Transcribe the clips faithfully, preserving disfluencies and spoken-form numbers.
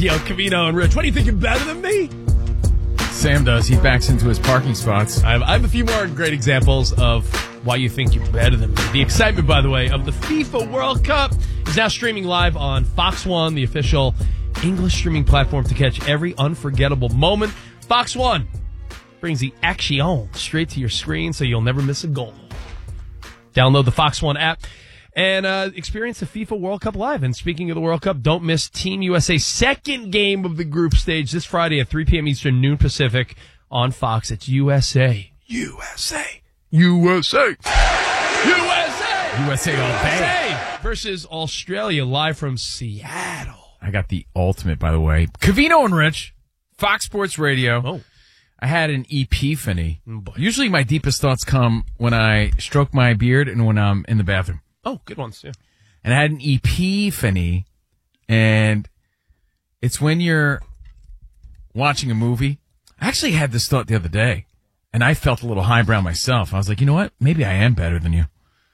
Yo, Covino and Rich, what do you think, you're better than me? Sam does. He backs into his parking spots. I have, I have a few more great examples of why you think you're better than me. The excitement, by the way, of the FIFA World Cup is now streaming live on Fox One, the official English streaming platform to catch every unforgettable moment. Fox One brings the action straight to your screen so you'll never miss a goal. Download the Fox One app and uh, experience the FIFA World Cup live. And speaking of the World Cup, don't miss Team U S A's second game of the group stage this Friday at three p.m. Eastern, noon Pacific on Fox. It's U S A. U S A. U S A. U S A. U S A all day. Versus Australia, live from Seattle. I got the ultimate, by the way. Covino and Rich, Fox Sports Radio. Oh. I had an epiphany. Oh, usually my deepest thoughts come when I stroke my beard and when I'm in the bathroom. Oh, good ones, yeah. And I had an epiphany, and it's when you're watching a movie. I actually had this thought the other day, and I felt a little highbrow myself. I was like, you know what? Maybe I am better than you.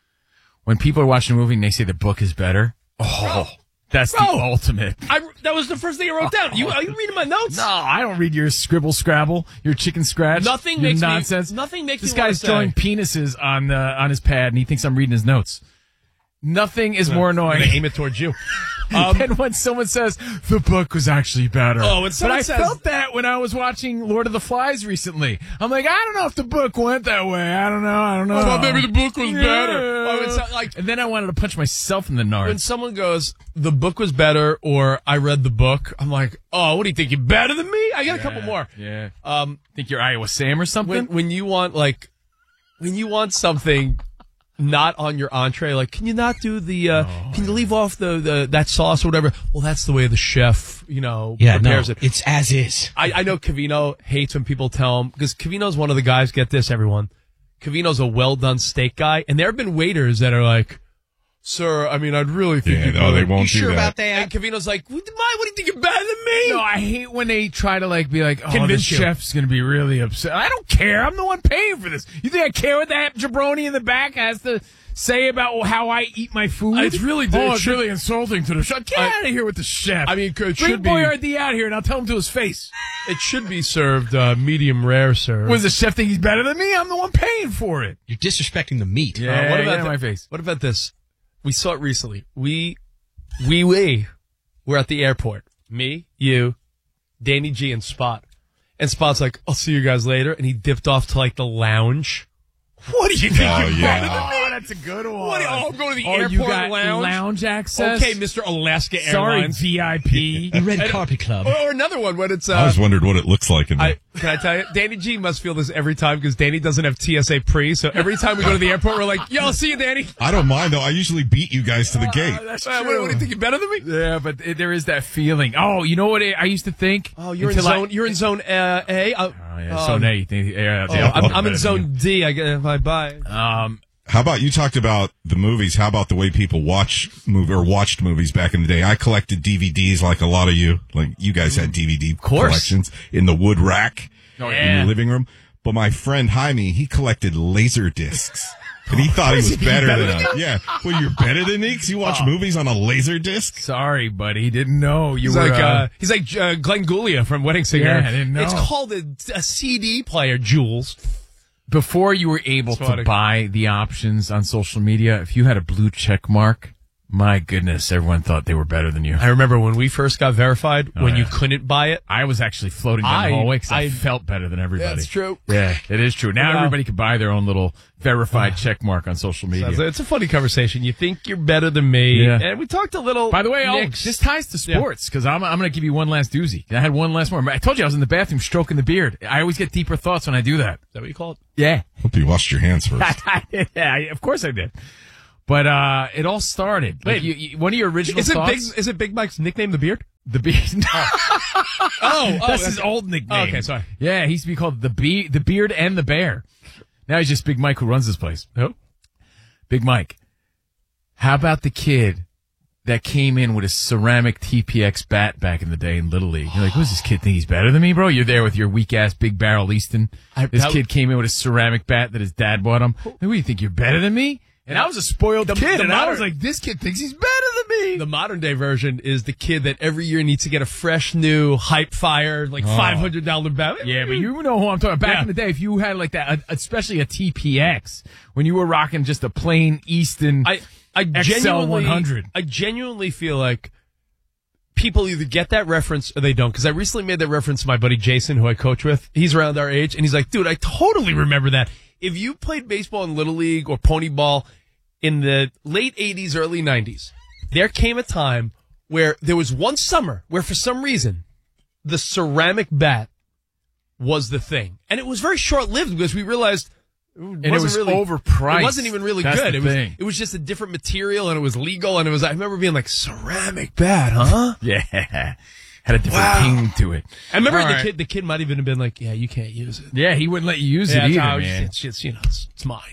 When people are watching a movie and they say the book is better, oh, that's Bro, the ultimate. I, that was the first thing I wrote down. You, are you reading my notes? No, I don't read your scribble scrabble, your chicken scratch. Nothing your makes nonsense. Me, nothing makes this me guy's say. drawing penises on the on his pad, and he thinks I'm reading his notes. Nothing is more annoying. I'm gonna aim it towards you. Um, and when someone says the book was actually better. Oh, when but someone I says, felt that when I was watching Lord of the Flies recently. I'm like, I don't know if the book went that way. I don't know. I don't know. Oh, maybe the book was yeah. better. Oh, it's like, and then I wanted to punch myself in the nards. When someone goes, the book was better, or I read the book, I'm like, oh, what do you think? You're better than me? I got yeah, a couple more. Yeah. Um, think you're Iowa Sam or something? When, when you want like, when you want something not on your entree, like, can you not do the, uh, oh, can you leave off the, the, that sauce or whatever? Well, that's the way the chef, you know, yeah, prepares no, it. It's as is. I, I know Covino hates when people tell him, because Covino's one of the guys, get this, everyone. Covino's a well-done steak guy, and there have been waiters that are like, sir, I mean, I'd really think yeah, you no, they won't you do sure that. about that? And Covino's like, what, what do you think you're better than me? No, I hate when they try to like be like, oh, Convince the you. chef's going to be really upset. I don't care. I'm the one paying for this. You think I care what that jabroni in the back has to say about how I eat my food? It's really, oh, it it's should, really insulting to the chef. Get I, out of here with the chef. I mean, it Bring should be. Boyardee out here and I'll tell him to his face. It should be served uh, medium rare, sir. What, does the chef think he's better than me? I'm the one paying for it. You're disrespecting the meat. Yeah, uh, what get about out of th- my face? What about this? We saw it recently. We, we, we were at the airport. Me, you, Danny G, and Spot. And Spot's like, I'll see you guys later. And he dipped off to like the lounge. What do you think Oh, you're yeah. better than me? Oh, that's a good one. What do you, oh, go to the oh, airport you got lounge? lounge access? Okay, Mister Alaska Sorry, Airlines. V I P. The Red Carpet Club. Or, or another one when it's, uh, I always wondered what it looks like in there. I, can I tell you? Danny G must feel this every time because Danny doesn't have T S A pre. So every time we go to the airport, we're like, yo, I'll see you, Danny. I don't mind, though. I usually beat you guys to the gate. Uh, that's Uh, true. what, what do you think? You're better than me? Yeah, but it, there is that feeling. Oh, you know what I, I used to think? Oh, you're in Until zone. I, you're in zone uh, A. Uh, Oh, yeah, um, zone A. You think- Yeah, oh, yeah, I'm, I'm in better zone D. I get if I buy. Um, How about you talked about the movies? How about the way people watch movie or watched movies back in the day? I collected D V Ds like a lot of you. Like you guys had D V D course. collections in the wood rack Oh, in yeah. your living room. But my friend Jaime, he collected laser discs. And he thought he was better than us. Yeah. Well, you're better than me because you watch Oh. movies on a laser disc? sorry, buddy. He didn't know you He's were. like uh, uh, he's like uh, Glenn Guglia from Wedding Singer. Yeah, I didn't know. It's called a, a C D player, Jules. before you were able That's funny. to buy the options on social media, if you had a blue check mark, my goodness, everyone thought they were better than you. I remember when we first got verified, Oh, when yeah. you couldn't buy it. I was actually floating down I- the hallway because I, I- felt better than everybody. That's true. Yeah, it is true. Now Wow. everybody can buy their own little verified check mark on social media. So it's a funny conversation. You think you're better than me. Yeah. And we talked a little. By the way, oh, Knicks. this ties to sports because I'm, I'm going to give you one last doozy. I had one last one. I told you I was in the bathroom stroking the beard. I always get deeper thoughts when I do that. Is that what you call it? Yeah. Hope you washed your hands first. yeah, of course I did. But uh, it all started. Like Wait. you, you, one of your original Is it thoughts. Big? Is it Big Mike's nickname, the Beard? The beard. Oh, oh, that's that's his old nickname. Oh, okay, sorry. Yeah, he used to be called the Be- the Beard and the Bear. Now he's just Big Mike who runs this place. Who? Big Mike. How about the kid that came in with a ceramic T P X bat back in the day in Little League? You're like, who's this kid think he's better than me, bro? You're there with your weak ass Big Barrel Easton. I- this that- kid came in with a ceramic bat that his dad bought him. Like, what do you think? You're better than me? And I was a spoiled The- kid, the and I modern- was like, this kid thinks he's better than me. The modern day version is the kid that every year needs to get a fresh new hype fire, like five hundred dollars bat. Yeah, but you know who I'm talking about. Back Yeah. in the day, if you had like that, especially a T P X, when you were rocking just a plain Easton I, I X L genuinely, one hundred. I genuinely feel like people either get that reference or they don't. Because I recently made that reference to my buddy Jason, who I coach with. He's around our age, and he's like, dude, I totally remember that. If you played baseball in Little League or Pony Ball in the late eighties, early nineties, there came a time where there was one summer where for some reason the ceramic bat was the thing. And it was very short-lived because we realized it And it wasn't was really, overpriced. It wasn't even really That's good. the It was thing. it was just a different material and it was legal and it was I remember being like ceramic bat, huh? Yeah, had a different Wow. ping to it. I remember All the right. kid the kid might even have been like, yeah, you can't use it. Yeah, he wouldn't let you use Yeah, it it's, either, how- man. it's just, you know, it's, it's mine.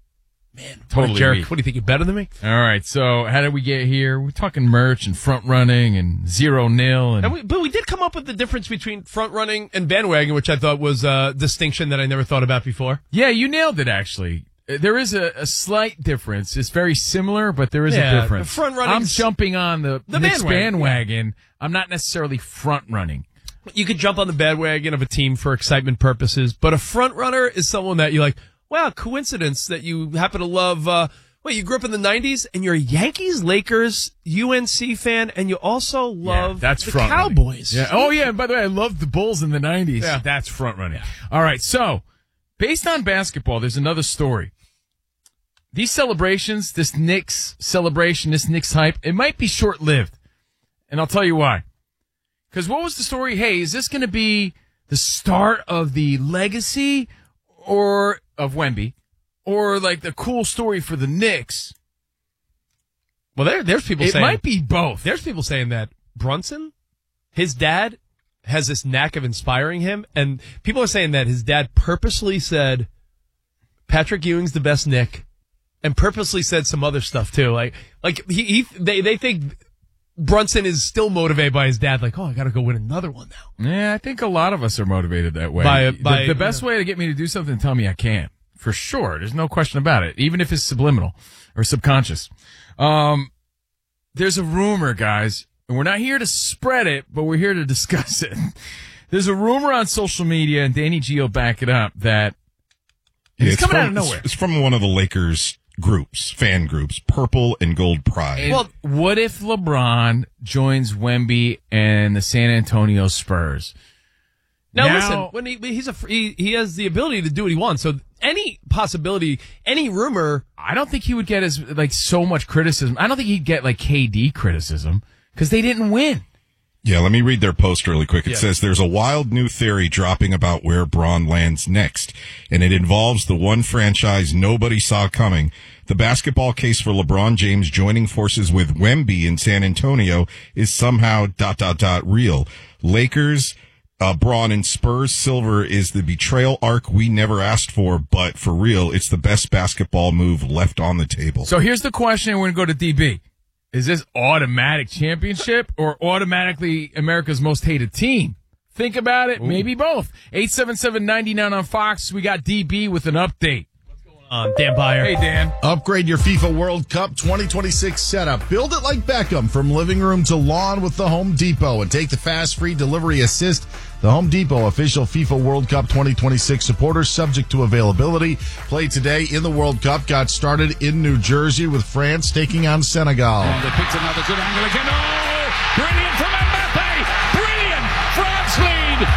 Man, Totally what a jerk. weak. What do you think? You're better than me? All right, so how did we get here? We're talking merch and front running and zero nil and, And we, but we did come up with the difference between front running and bandwagon, which I thought was a distinction that I never thought about before. yeah, you nailed it. Actually, Uh, there is a, a slight difference. It's very similar, but there is Yeah, a difference. the front running's- I'm jumping on the, The Knicks bandwagon, bandwagon. I'm not necessarily front running. You could jump on the bandwagon of a team for excitement purposes, but a front runner is someone that you're like, wow, coincidence that you happen to love. Uh, wait, you grew up in the nineties and you're a Yankees, Lakers, U N C fan, and you also love yeah, that's the front running. Cowboys. Yeah. Oh yeah, and by the way, I loved the Bulls in the nineties. Yeah. That's front running. All right, so based on basketball, there's another story. These celebrations, this Knicks celebration, this Knicks hype, it might be short-lived. And I'll tell you why. Because what was the story? Hey, is this going to be the start of the legacy or of Wemby or like the cool story for the Knicks? Well, there, there's people It saying might be both. There's people saying that Brunson, his dad, has this knack of inspiring him, and people are saying that his dad purposely said Patrick Ewing's the best Knick, and purposely said some other stuff too. Like, like he, he they, they think Brunson is still motivated by his dad. Like, oh, I got to go win another one now. Yeah, I think a lot of us are motivated that way. By- The- by- the, best way to get me to do something, tell me I can't. For sure. There's no question about it. Even if it's subliminal or subconscious. Um, there's a rumor, guys, and we're not here to spread it, but we're here to discuss it. There's a rumor on social media, and Danny G will back it up, that Yeah, it's coming from, out of nowhere. It's from one of the Lakers groups, fan groups, Purple and Gold Pride. Well, what if LeBron joins Wemby and the San Antonio Spurs? Now, Now- listen, when he he's a he, he has the ability to do what he wants. So any possibility, any rumor. I don't think he would get as like so much criticism. I don't think he'd get like K D criticism because they didn't win. Yeah, let me read their post really quick. It Yeah. says there's a wild new theory dropping about where Braun lands next, and it involves the one franchise nobody saw coming. The basketball case for LeBron James joining forces with Wemby in San Antonio is somehow dot dot dot real. Lakers, uh, Braun and Spurs silver is the betrayal arc we never asked for, but for real, it's the best basketball move left on the table. So here's the question. We're going to go to D B. Is this automatic championship or automatically America's most hated team? Think about it. Maybe both. eight seven seven, nine nine on Fox. We got D B with an update. On Dan Byer. Hey, Dan. Upgrade your FIFA World Cup twenty twenty-six setup. Build it like Beckham from living room to lawn with the Home Depot and take the fast free delivery assist. The Home Depot official FIFA World Cup twenty twenty-six supporter subject to availability. Play today in the World Cup. Got started in New Jersey with France taking on Senegal. And they picked another good angle again. Oh, brilliant from Mbappe. Brilliant. France lead.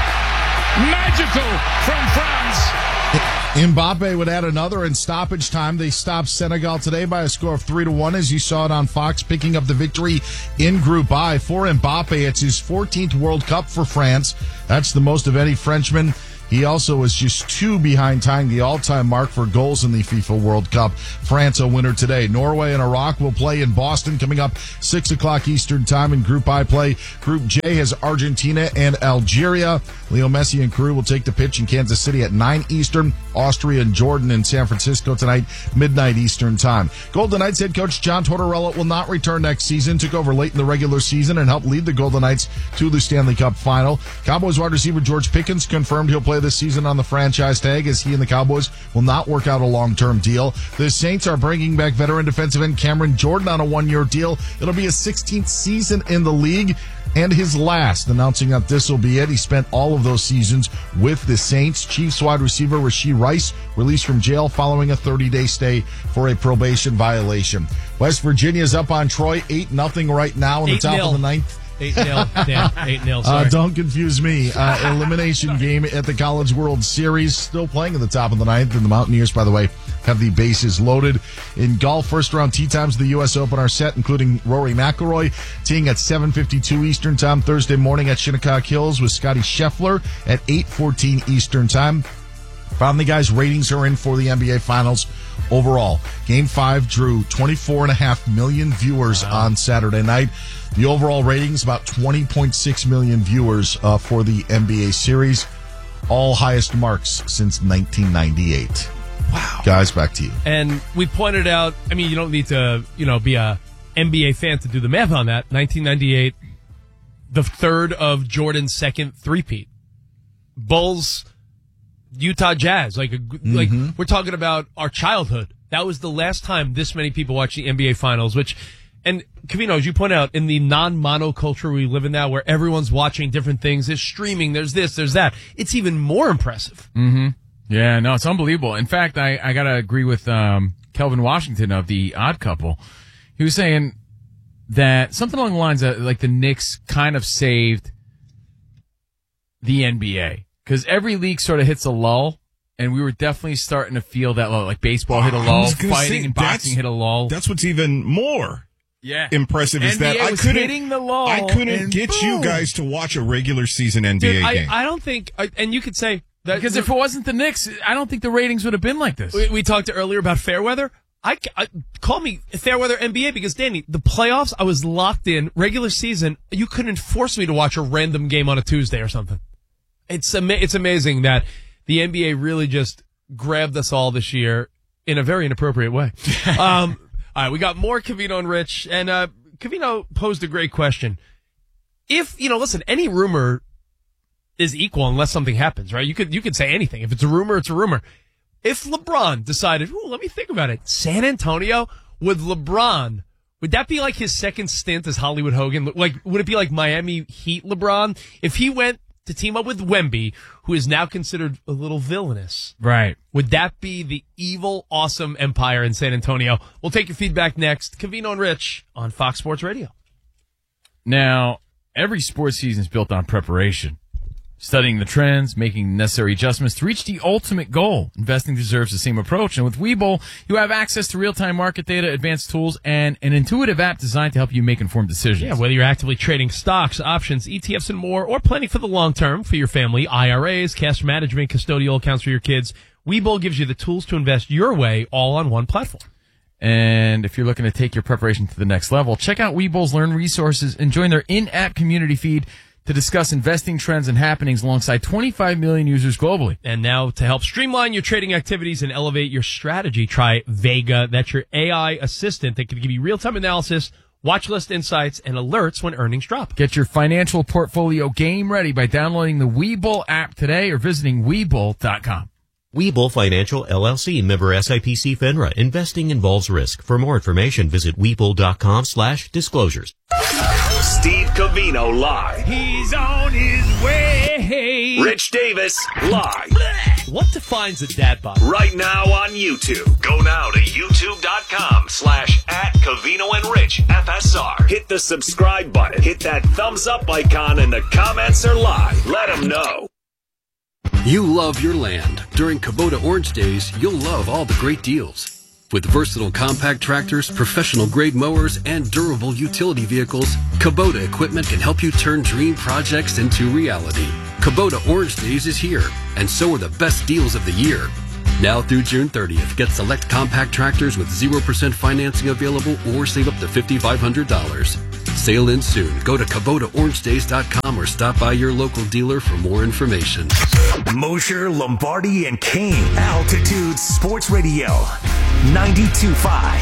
Magical from France. Mbappe would add another in stoppage time. They stopped Senegal today by a score of three to one, as you saw it on Fox, picking up the victory in Group I. For Mbappe, it's his fourteenth World Cup for France. That's the most of any Frenchman. He also was just two behind tying the all-time mark for goals in the FIFA World Cup. France a winner today. Norway and Iraq will play in Boston coming up six o'clock Eastern time in Group I play. Group J has Argentina and Algeria. Leo Messi and crew will take the pitch in Kansas City at nine Eastern. Austria and Jordan in San Francisco tonight, midnight Eastern time. Golden Knights head coach John Tortorella will not return next season. Took over late in the regular season and helped lead the Golden Knights to the Stanley Cup final. Cowboys wide receiver George Pickens confirmed he'll play play this season on the franchise tag, as he and the Cowboys will not work out a long-term deal. The Saints are bringing back veteran defensive end Cameron Jordan on a one-year deal. It'll be his sixteenth season in the league and his last, announcing that this will be it. He spent all of those seasons with the Saints. Chiefs wide receiver Rashee Rice released from jail following a thirty-day stay for a probation violation. West Virginia's up on Troy eight nothing right now in the top of the ninth. eight nil. Dan, eight nil. Uh, don't confuse me. Uh, elimination game at the College World Series. Still playing at the top of the ninth. And the Mountaineers, by the way, have the bases loaded. In golf, first round tee times of the U S Open are set, including Rory McIlroy teeing at seven fifty-two Eastern Time Thursday morning at Shinnecock Hills with Scotty Scheffler at eight fourteen Eastern Time. Finally, guys, ratings are in for the N B A Finals overall. Game five drew twenty-four point five million viewers wow. on Saturday night. The overall ratings, about twenty point six million viewers uh, for the N B A series. All highest marks since nineteen ninety-eight. Wow. Guys, back to you. And we pointed out, I mean, you don't need to, you know, be a N B A fan to do the math on that. nineteen ninety-eight, the third of Jordan's second three-peat. Bulls, Utah Jazz. Like, a, mm-hmm. like we're talking about our childhood. That was the last time this many people watched the N B A Finals, which, and Covino, as you point out, in the non-mono culture we live in now, where everyone's watching different things, there's streaming, there's this, there's that, it's even more impressive. Mm-hmm. Yeah, no, it's unbelievable. In fact, I, I gotta agree with, um, Kelvin Washington of The Odd Couple. He was saying that something along the lines of, like, the Knicks kind of saved the N B A. Cause every league sort of hits a lull, and we were definitely starting to feel that lull. Like, baseball hit a lull, fighting say, and boxing hit a lull. That's what's even more yeah. impressive is N B A that I was couldn't, hitting the lull I couldn't get boom. you guys to watch a regular season N B A Dude, I, game. I don't think, and you could say, that, because if it wasn't the Knicks, I don't think the ratings would have been like this. We, we talked earlier about Fairweather. I, I call me Fairweather N B A because, Danny, the playoffs, I was locked in. Regular season, you couldn't force me to watch a random game on a Tuesday or something. It's ama- it's amazing that the N B A really just grabbed us all this year in a very inappropriate way. um, all right, we got more Covino and Rich, and uh, Covino posed a great question. If, you know, listen, any rumor is equal unless something happens, right? You could you could say anything. If it's a rumor, it's a rumor. If LeBron decided, ooh, let me think about it, San Antonio, would LeBron, would that be like his second stint as Hollywood Hogan? Like, would it be like Miami Heat LeBron? If he went to team up with Wemby, who is now considered a little villainous. Right. Would that be the evil, awesome empire in San Antonio? We'll take your feedback next. Covino and Rich on Fox Sports Radio. Now, every sports season is built on preparation. Studying the trends, making necessary adjustments to reach the ultimate goal. Investing deserves the same approach. And with Webull, you have access to real-time market data, advanced tools, and an intuitive app designed to help you make informed decisions. Yeah, whether you're actively trading stocks, options, E T Fs, and more, or planning for the long term for your family, I R As, cash management, custodial accounts for your kids, Webull gives you the tools to invest your way all on one platform. And if you're looking to take your preparation to the next level, check out Webull's Learn Resources and join their in-app community feed to discuss investing trends and happenings alongside twenty-five million users globally. And now to help streamline your trading activities and elevate your strategy, try Vega. That's your A I assistant that can give you real-time analysis, watch list insights, and alerts when earnings drop. Get your financial portfolio game ready by downloading the Webull app today or visiting Webull dot com. Webull Financial, L L C, member S I P C FINRA. Investing involves risk. For more information, visit Webull dot com slash disclosures. Steve Covino live. He's on his way. Rich Davis live. What defines a dad bod? Right now on YouTube. Go now to YouTube dot com slash at Covino and Rich F S R. Hit the subscribe button. Hit that thumbs up icon and the comments are live. Let them know. You love your land. During Kubota Orange Days, you'll love all the great deals. With versatile compact tractors, professional-grade mowers, and durable utility vehicles, Kubota equipment can help you turn dream projects into reality. Kubota Orange Days is here, and so are the best deals of the year. Now through June thirtieth, get select compact tractors with zero percent financing available or save up to five thousand five hundred dollars. Sail in soon. Go to Kubota Orange Days dot com or stop by your local dealer for more information. Mosher, Lombardi, and Kane. Altitude Sports Radio. ninety-two point five.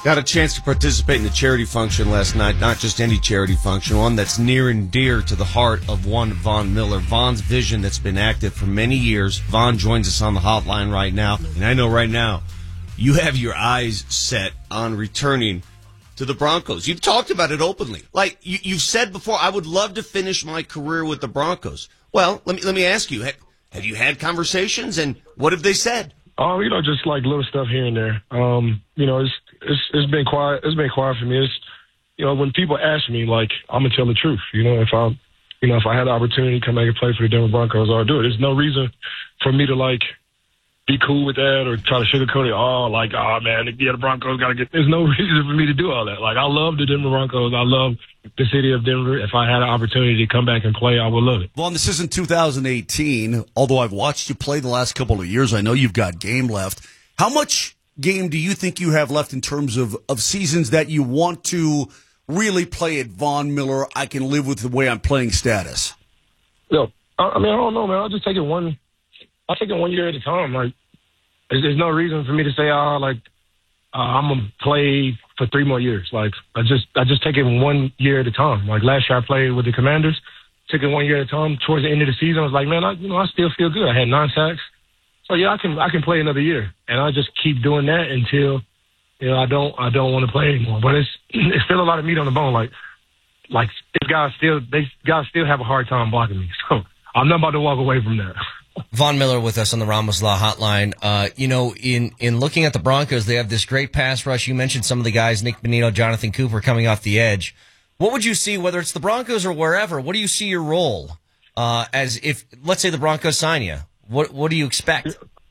Got a chance to participate in the charity function last night, not just any charity function, one that's near and dear to the heart of one Von Miller. Von's vision that's been active for many years. Von joins us on the hotline right now, and I know right now you have your eyes set on returning to the Broncos. You've talked about it openly. Like you, you've said before, I would love to finish my career with the Broncos. Well, let me let me ask you, have, have you had conversations, and what have they said? Oh, you know, just like little stuff here and there. Um, you know, it's it's it's been quiet. It's been quiet for me. It's, you know, when people ask me, like, I'm gonna tell the truth. You know, if I, you know, if I had the opportunity to come back and play for the Denver Broncos, I'll do it. There's no reason for me to like be cool with that or try to sugarcoat it. Oh, like, oh man, yeah, the Broncos gotta get. There's no reason for me to do all that. Like, I love the Denver Broncos. I love the city of Denver. If I had an opportunity to come back and play, I would love it. Vaughn, this isn't two thousand eighteen. Although I've watched you play the last couple of years, I know you've got game left. How much game do you think you have left in terms of, of seasons that you want to really play at Von Miller, I can live with the way I'm playing status? No, I, I mean, I don't know, man. I'll just take it one. I'll take it one year at a time. Like, there's, there's no reason for me to say, oh, like, uh, I'm gonna play for three more years. Like, I just, I just take it one year at a time. Like last year, I played with the Commanders, took it one year at a time. Towards the end of the season, I was like, man, I, you know, I still feel good. I had nine sacks, so yeah, I can, I can play another year, and I just keep doing that until, you know, I don't, I don't want to play anymore. But it's, it's still a lot of meat on the bone. Like, like these guys still, they guys still have a hard time blocking me. So I'm not about to walk away from that. Von Miller with us on the Ramos Law Hotline. Uh, you know, in, in looking at the Broncos, they have this great pass rush. You mentioned some of the guys, Nick Bonito, Jonathan Cooper, coming off the edge. What would you see, whether it's the Broncos or wherever, what do you see your role uh, as if, let's say the Broncos sign you? What what do you expect?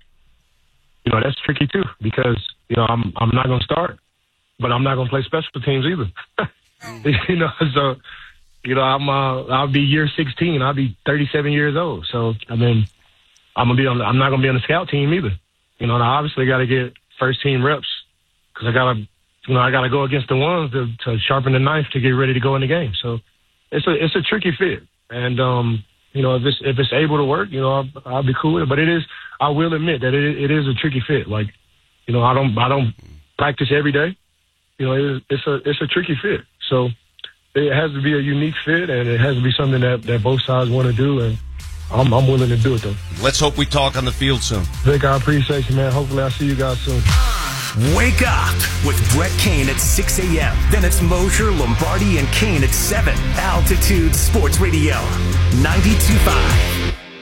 You know, that's tricky too, because, you know, I'm I'm not going to start, but I'm not going to play special teams either. you know, so, you know, I'm uh, I'll be year sixteen. I'll be thirty-seven years old. So, I mean, I'm gonna be on. The, I'm not gonna be on the scout team either. You know, and I obviously got to get first team reps because I gotta, you know, I gotta go against the ones to, to sharpen the knife to get ready to go in the game. So it's a it's a tricky fit, and um, you know, if it's if it's able to work, you know, I'll, I'll be cool with it. But it is, I will admit that it it is a tricky fit. Like, you know, I don't I don't practice every day. You know, it, it's a it's a tricky fit. So it has to be a unique fit, and it has to be something that, that both sides want to do, and I'm, I'm willing to do it, though. Let's hope we talk on the field soon. Vic, I appreciate you, man. Hopefully I'll see you guys soon. Wake up with Brett Kane at six a.m. Then it's Mosher, Lombardi, and Kane at seven. Altitude Sports Radio, ninety-two point five.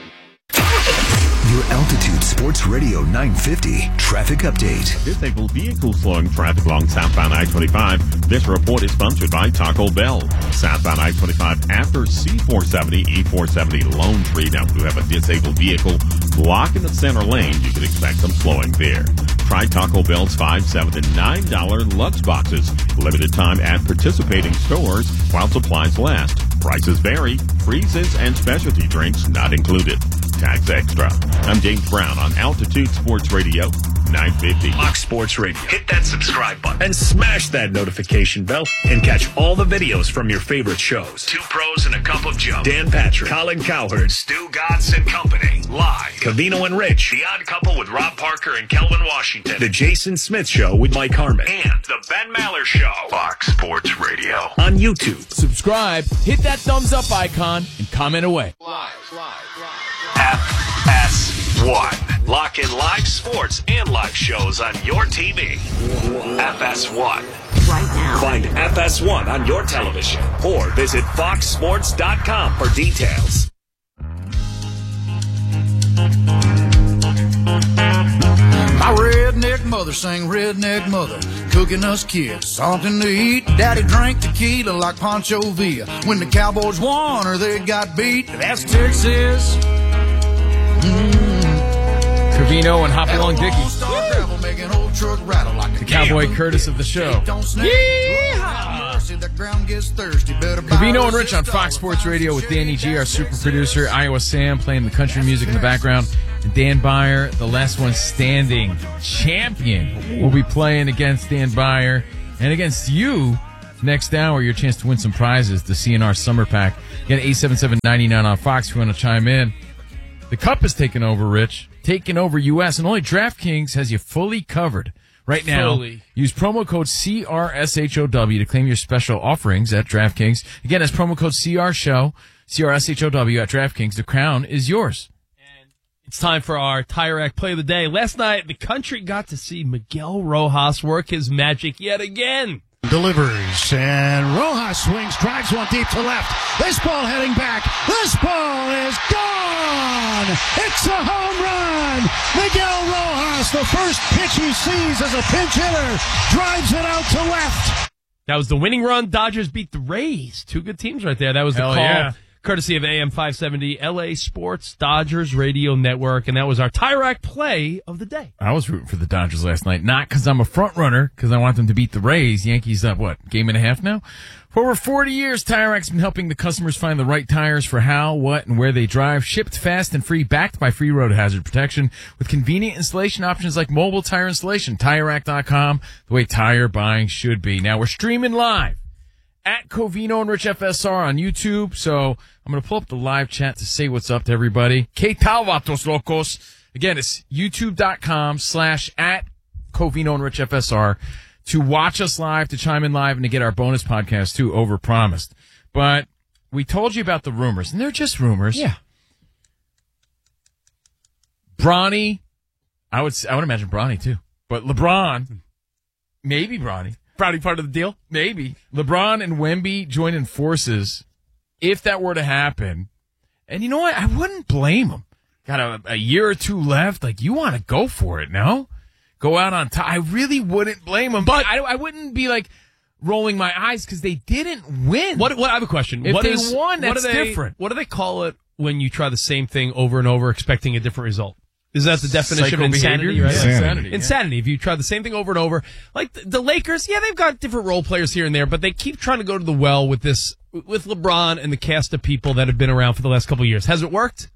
Your Altitude Sports Radio nine fifty traffic update. Disabled vehicles slowing traffic along southbound I twenty-five. This report is sponsored by Taco Bell. Southbound I twenty-five after C four seventy, E four seventy Lone Tree. Now, if you have a disabled vehicle blocking the center lane, you can expect some slowing there. Try Taco Bell's five, seven, and nine dollar Lux boxes. Limited time at participating stores while supplies last. Prices vary. Freezes and specialty drinks not included. Tax extra. I'm James Brown on Altitude Sports Radio, nine fifty. Fox Sports Radio. Hit that subscribe button and smash that notification bell and catch all the videos from your favorite shows. Two Pros and a Cup of Joe. Dan Patrick, Colin Cowherd, Stu Gatz and Company. Live. Covino and Rich. The Odd Couple with Rob Parker and Kelvin Washington. The Jason Smith Show with Mike Harmon. And The Ben Maller Show. Fox Sports Radio. On YouTube. Subscribe, hit that thumbs up icon, and comment away. Live, live, live. F S one. Lock in live sports and live shows on your T V. F S one. Right now. Find F S one on your television or visit fox sports dot com for details. My redneck mother sang redneck mother, cooking us kids something to eat. Daddy drank tequila like Pancho Villa. When the Cowboys won or they got beat, that's Texas. Mm. Covino and Hopalong Dickie. The Cowboy Curtis of the show. Yeehaw! Covino and Rich on Fox Sports Radio with Danny G, our super producer, Iowa Sam playing the country music in the background, and Dan Byer, the last one standing champion, will be playing against Dan Byer and against you next hour. Your chance to win some prizes, the C N R Summer Pack. Get eight seven seven, nine nine on Fox if you want to chime in. The Cup is taking over, Rich. Taking over U S, and only DraftKings has you fully covered. right now. Fully. Use promo code C R S H O W to claim your special offerings at DraftKings. Again, that's promo code C R Show, C R S H O W at DraftKings. The crown is yours. It's time for our Tire Rack Play of the Day. Last night, the country got to see Miguel Rojas work his magic yet again. Delivers, and Rojas swings, drives one deep to left. This ball heading back. This ball is gone. It's a home run. Miguel Rojas, the first pitch he sees as a pinch hitter, drives it out to left. That was the winning run. Dodgers beat the Rays. Two good teams right there. That was the Hell call. yeah. Courtesy of A M five seventy, L A Sports Dodgers Radio Network. And that was our Tire Rack Play of the Day. I was rooting for the Dodgers last night, not because I'm a front runner, because I want them to beat the Rays. Yankees up, what, game and a half now? For over forty years, Tire Rack's been helping the customers find the right tires for how, what, and where they drive. Shipped fast and free, backed by free road hazard protection, with convenient installation options like mobile tire installation. Tire Rack dot com, the way tire buying should be. Now, we're streaming live at Covino and Rich F S R on YouTube, so I'm going to pull up the live chat to say what's up to everybody. Que tal, vatos locos? Again, it's youtube.com slash at Covino and Rich F S R to watch us live, to chime in live, and to get our bonus podcast, too, overpromised. But we told you about the rumors, and they're just rumors. Yeah. Bronny, I would I would imagine Bronny, too. But LeBron, maybe Bronny. Probably part of the deal. Maybe. LeBron and Wemby joining forces, if that were to happen. And you know what? I wouldn't blame them. Got a, a year or two left. Like, you want to go for it now? Go out on top. I really wouldn't blame them. But I, I wouldn't be, like, rolling my eyes because they didn't win. What, what? I have a question. If what they is, won, that's what they, different. What do they call it when you try the same thing over and over expecting a different result? Is that the definition of insanity, right? Insanity. Insanity, yeah. Insanity. If you try the same thing over and over. Like the, the Lakers, yeah, they've got different role players here and there, but they keep trying to go to the well with this, with LeBron and the cast of people that have been around for the last couple of years. Has it worked?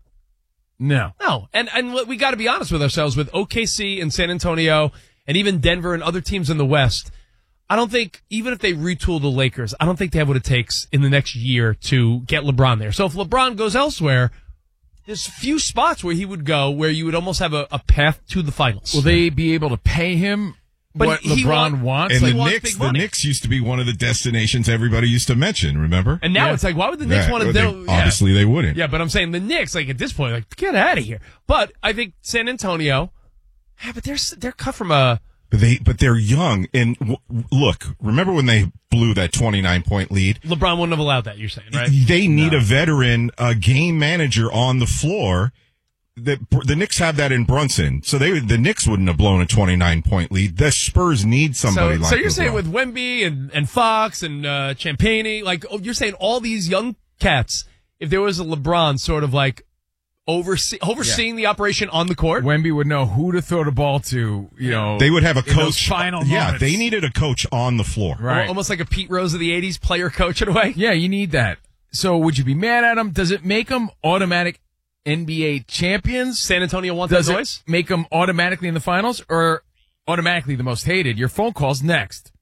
No. No. And, and we got to be honest with ourselves. With O K C and San Antonio and even Denver and other teams in the West, I don't think, even if they retool the Lakers, I don't think they have what it takes in the next year to get LeBron there. So if LeBron goes elsewhere, there's few spots where he would go where you would almost have a, a path to the finals. Will they be able to pay him But what he LeBron want- wants? And He the wants Knicks, big the money. Knicks used to be one of the destinations everybody used to mention, remember? And now Yeah. it's like, why would the Knicks Yeah, want to they- do? obviously they wouldn't. Yeah, but I'm saying the Knicks, like at this point, like get out of here. But I think San Antonio, yeah, but they're they're cut from a. But they, but they're young. And w- look, remember when they blew that twenty-nine point lead? LeBron wouldn't have allowed that. You're saying, right? They need a veteran, a game manager on the floor. The, the Knicks have that in Brunson, so they the Knicks wouldn't have blown a twenty-nine point lead. The Spurs need somebody so, like so you're LeBron. saying with Wemby and, and Fox and uh, Champagny, like oh, you're saying all these young cats, if there was a LeBron sort of like oversee, overseeing the operation on the court, Wemby would know who to throw the ball to, you know. They would have a in those coach. final yeah, moments. they needed a coach on the floor. Right. almost like a Pete Rose of the eighties, player coach in a way. Yeah, you need that. So would you be mad at him? Does it make them automatic N B A champions? San Antonio wants Does that it noise? make them automatically in the finals or automatically the most hated? Your phone call's next.